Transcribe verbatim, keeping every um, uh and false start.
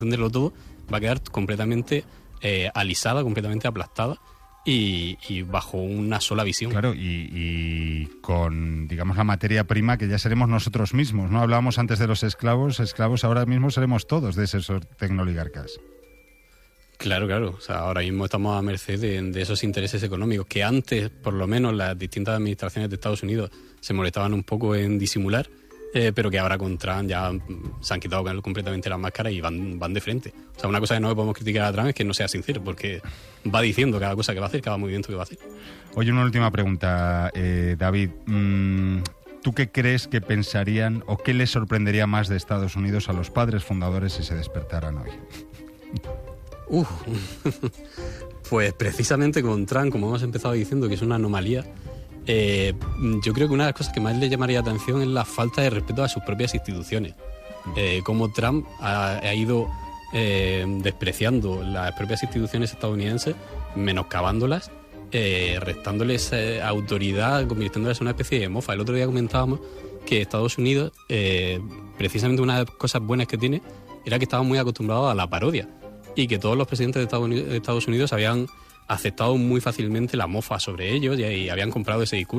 entenderlo todo, va a quedar completamente eh, alisada, completamente aplastada y, y bajo una sola visión. Claro, y, y con, digamos, la materia prima que ya seremos nosotros mismos, ¿no? Hablábamos antes de los esclavos, esclavos ahora mismo seremos todos de esos tecnoligarcas. Claro, claro. O sea, ahora mismo estamos a merced de, de esos intereses económicos que antes, por lo menos, las distintas administraciones de Estados Unidos se molestaban un poco en disimular, eh, pero que ahora con Trump ya se han quitado completamente las máscaras y van, van de frente. O sea, una cosa que no le podemos criticar a Trump es que no sea sincero, porque va diciendo cada cosa que va a hacer, cada movimiento que va a hacer. Oye, una última pregunta, eh, David. Mm, ¿Tú qué crees que pensarían o qué les sorprendería más de Estados Unidos a los padres fundadores si se despertaran hoy? Uh, pues precisamente con Trump, como hemos empezado diciendo, que es una anomalía, eh, yo creo que una de las cosas que más le llamaría la atención es la falta de respeto a sus propias instituciones. Eh, cómo Trump ha, ha ido eh, despreciando las propias instituciones estadounidenses, menoscabándolas, eh, restándoles eh, autoridad, convirtiéndolas en una especie de mofa. El otro día comentábamos que Estados Unidos, eh, precisamente una de las cosas buenas que tiene, era que estaba muy acostumbrado a la parodia, y que todos los presidentes de Estados Unidos, de Estados Unidos habían aceptado muy fácilmente la mofa sobre ellos y, y habían comprado ese discurso.